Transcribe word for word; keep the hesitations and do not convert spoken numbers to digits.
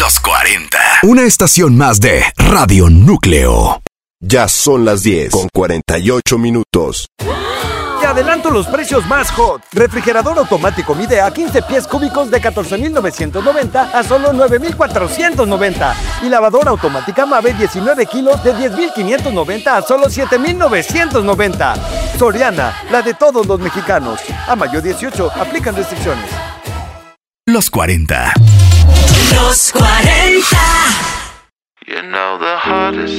Los cuarenta. Una estación más de Radio Núcleo. Ya son las diez con cuarenta y ocho minutos. Te adelanto los precios más hot. Refrigerador automático Midea quince pies cúbicos de catorce mil novecientos noventa a solo nueve mil cuatrocientos noventa. Y lavadora automática Mave diecinueve kilos de diez mil quinientos noventa a solo siete mil novecientos noventa. Soriana, la de todos los mexicanos. A mayo dieciocho, aplican restricciones. Los cuarenta. Los cuarenta. You know the hardest